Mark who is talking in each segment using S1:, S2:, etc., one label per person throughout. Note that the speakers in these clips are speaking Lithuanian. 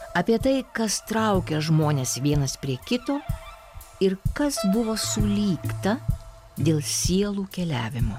S1: Apie tai, kas traukia žmonės vienas prie kito ir kas buvo sulygta dėl sielų keliavimo.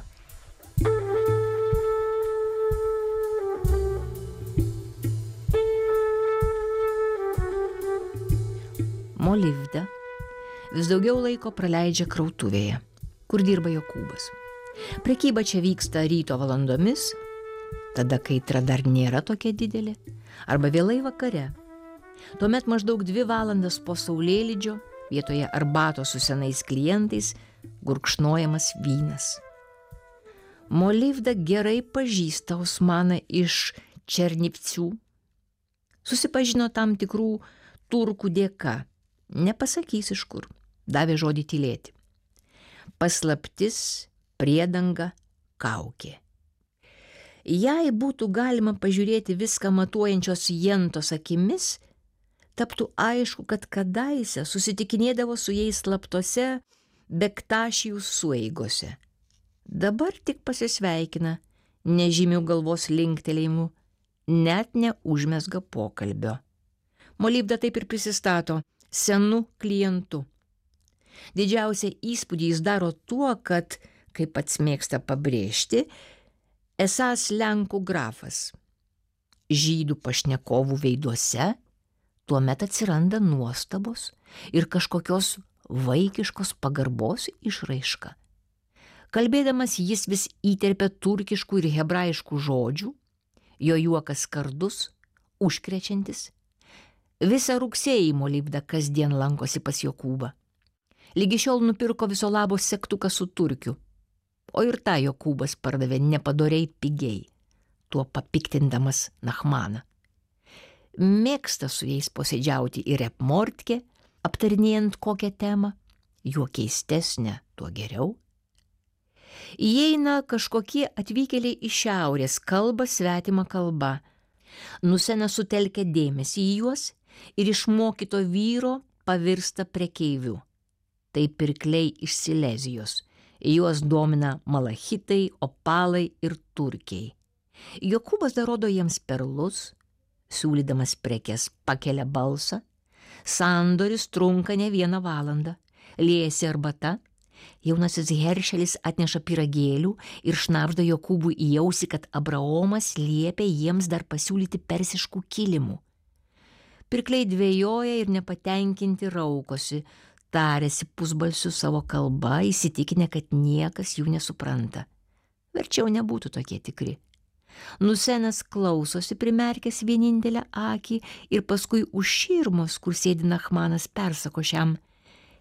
S1: Molivda vis daugiau laiko praleidžia krautuvėje, kur dirba Jokūbas. Prekyba čia vyksta ryto valandomis, tada kaitra dar nėra tokia didelė, arba vėlai vakare. Tuomet maždaug 2 valandas po saulėlydžio vietoje arbatos su senais klientais gurkšnojamas vynas. Molivda gerai pažįsta Osmaną iš Černivcių. Susipažino tam tikrų turkų dėka. Nepasakys iš kur. Davė žodį tylėti. Paslaptis, priedanga, kaukė. Jei būtų galima pažiūrėti viską matuojančios jentos akimis, taptų aišku, kad kadaise susitikinėdavo su jais slaptose Bektašijų sueigose. Dabar tik pasisveikina, nežymių galvos linktelėjimų, net neužmezga pokalbio. Molivda taip ir prisistato senu klientu. Didžiausią įspūdį jis daro tuo, kad, kaip pats mėgsta pabrėžti, esąs Lenkų grafas. Žydų pašnekovų veiduose tuomet atsiranda nuostabos ir kažkokios vaikiškos pagarbos išraiška. Kalbėdamas jis vis įterpia turkiškų ir hebrajiškų žodžių, jo juokas skardus, užkrečiantis. Visą rugsėjį Molivda kasdien lankosi pas Jokūbą. Lygi šiol nupirko viso labo segtuką su turkiu, o ir tą Jokūbas pardavė nepadoriai pigiai, tuo papiktindamas Nachmaną. Mėgsta su jais posėdžiauti ir repmortke, aptarinėjant kokią temą, juo keistesnę, tuo geriau. Įeina kažkokie atvykėliai iš šiaurės, kalba svetima kalba. Nusena sutelkia dėmesį į juos ir iš mokyto vyro pavirsta prekeiviu. Tai pirkliai iš Silezijos. Juos domina malachitai, opalai ir turkiai. Jokūbas dar rodo jiems perlus, siūlydamas prekes pakelia balsą. Sandoris trunka ne 1 valandą. Liejasi arbata. Jaunasis Heršelis atneša pyragėlių ir šnabžda Jokūbui į ausį, kad Abraomas liepė jiems dar pasiūlyti persiškų kilimų. Pirkliai dvejoja ir nepatenkinti raukosi, tariasi pusbalsiu savo kalba, įsitikinę, kad niekas jų nesupranta. Verčiau nebūtų tokie tikri. Nusenas klausosi primerkęs vienintelę akį ir paskui už širmos, kur sėdi Nachmanas, persako šiam: